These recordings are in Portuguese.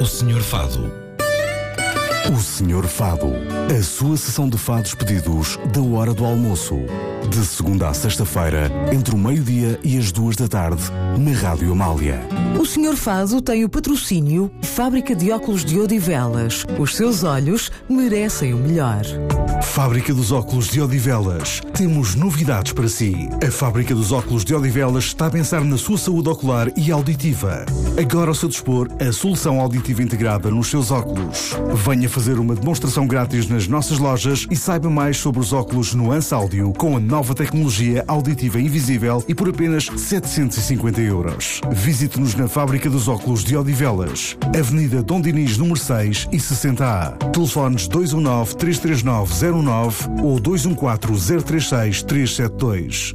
Senhor Fado. O Senhor Fado, a sua sessão de fados pedidos da hora do almoço. De segunda a sexta-feira, entre o meio-dia e as 2 da tarde, na Rádio Amália. O Senhor Fado tem o patrocínio Fábrica de Óculos de Odivelas. Os seus olhos merecem o melhor. Fábrica dos Óculos de Odivelas. Temos novidades para si. A Fábrica dos Óculos de Odivelas está a pensar na sua saúde ocular e auditiva. Agora ao seu dispor, a solução auditiva integrada nos seus óculos. Venha fazer uma demonstração grátis nas nossas lojas e saiba mais sobre os óculos Nuance Áudio com a nova tecnologia auditiva invisível e por apenas 750 €. Visite-nos na Fábrica dos Óculos de Odivelas, Avenida Dom Dinis, número 6 e 60A. Telefones 219-339-09 ou 214-036-372.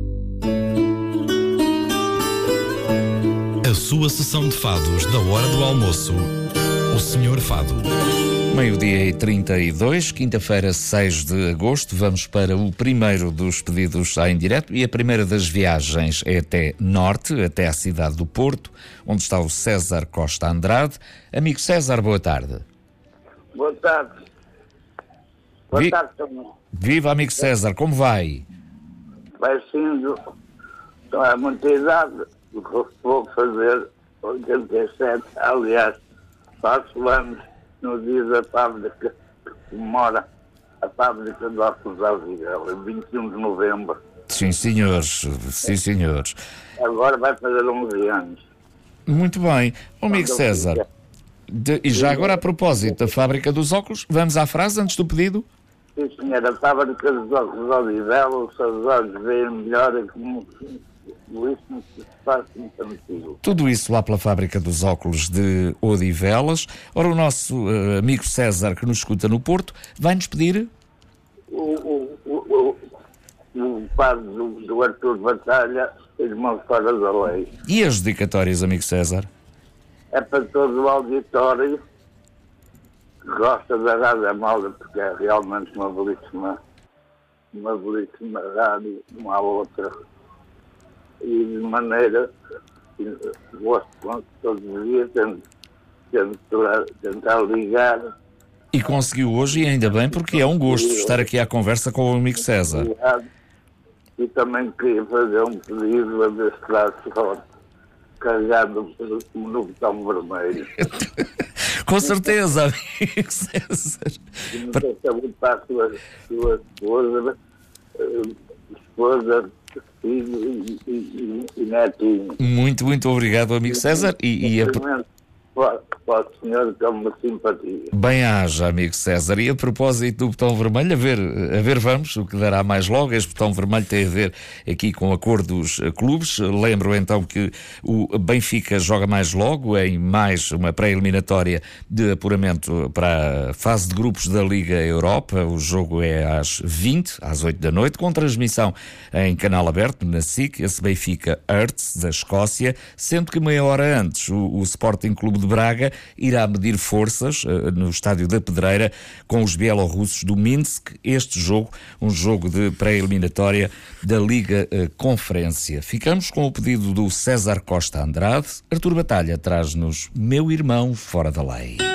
A sua sessão de fados da hora do almoço. O Senhor Fado. Meio-dia e 32, quinta-feira, 6 de agosto. Vamos para o primeiro dos pedidos em direto e a primeira das viagens é até Norte, até à cidade do Porto, onde está o César Costa Andrade. Amigo César, boa tarde. Boa tarde. Boa tarde também. Viva, amigo César, como vai? Vai sendo, há muita idade, o que vou fazer 87, aliás, faço anos no dia da fábrica que comemora a fábrica de óculos da Odivelas, 21 de novembro. Sim, senhores, sim, senhores. Agora vai fazer 11 anos. Muito bem. Amigo César, e já agora a propósito da fábrica dos óculos, vamos à frase antes do pedido? Sim, senhor, a fábrica dos óculos da Odivelas, os seus olhos veem melhor e como isso não se faz muito antigo. Tudo isso lá pela fábrica dos óculos de Odivelas. Ora, o nosso amigo César, que nos escuta no Porto, vai-nos pedir... O padre do Artur Batalha, Irmão Fora da Lei. E as dedicatórias, amigo César? É para todo o auditório que gosta da Rádio Amália, porque é realmente uma belíssima rádio, uma à outra. E de maneira que gosto todos os dias, tentar ligar. E conseguiu hoje, e ainda bem, porque é um gosto estar aqui à conversa com o amigo César. E também queria fazer um pedido a ver se dá sorte, carregado no botão vermelho. Com certeza, amigo César. E não sei se é muito para a sua esposa, filho e netinho. Muito, muito obrigado, amigo César. Para o senhor, que é uma simpatia. Bem haja, amigo César. E a propósito do botão vermelho, a ver vamos, o que dará mais logo. Este botão vermelho tem a ver aqui com a cor dos clubes. Lembro então que o Benfica joga mais logo em mais uma pré-eliminatória de apuramento para a fase de grupos da Liga Europa. O jogo é às 20, às 8 da noite, com transmissão em canal aberto na SIC, esse Benfica Hearts da Escócia, sendo que meia hora antes o Sporting Clube de Braga irá medir forças no Estádio da Pedreira com os bielorrussos do Minsk. Este jogo, um jogo de pré-eliminatória da Liga Conferência. Ficamos com o pedido do César Costa Andrade. Artur Batalha traz-nos Meu Irmão Fora da Lei.